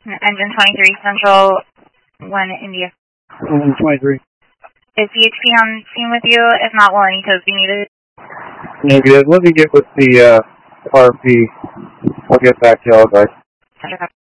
Engine 23 Central 1 India. Engine 23. Is CHP on scene with you? If not, will any codes be needed? Negative. Let me get with the RP. I'll get back to y'all guys.